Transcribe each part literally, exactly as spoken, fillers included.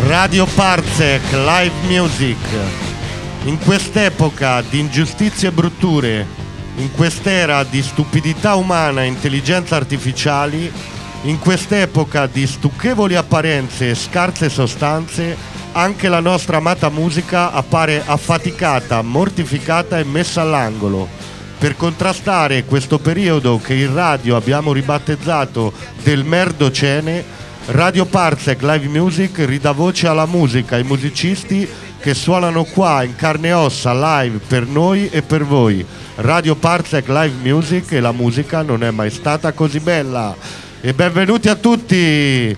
Radio Parsec Live Music. In quest'epoca di ingiustizie e brutture, in quest'era di stupidità umana e intelligenza artificiali, in quest'epoca di stucchevoli apparenze e scarse sostanze, anche la nostra amata musica appare affaticata, mortificata e messa all'angolo. Per contrastare questo periodo che in radio abbiamo ribattezzato del merdocene, Radio Parsec Live Music ridà voce alla musica, ai musicisti che suonano qua in carne e ossa live per noi e per voi. Radio Parsec Live Music, e la musica non è mai stata così bella. E benvenuti a tutti.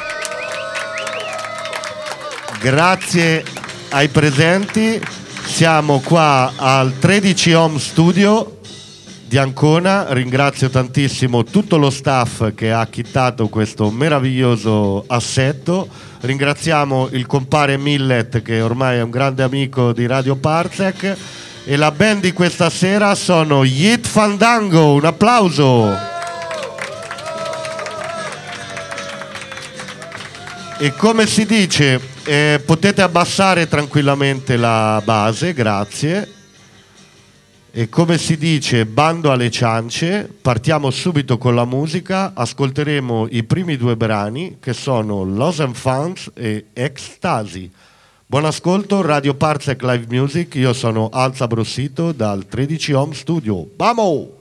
Grazie ai presenti. Siamo qua al tredici Home Studio di Ancona. Ringrazio tantissimo tutto lo staff che ha acquittato questo meraviglioso assetto. Ringraziamo il compare Millet, che ormai è un grande amico di Radio Parsec, e la band di questa sera sono Yeet Fandango. Un applauso. E come si dice, eh, potete abbassare tranquillamente la base, grazie. E come si dice, bando alle ciance, partiamo subito con la musica. Ascolteremo i primi due brani, che sono Lost and Found e Ecstasy. Buon ascolto, Radio Parsec Live Music. Io sono Alza Brossito dal tredici Home Studio. Vamo!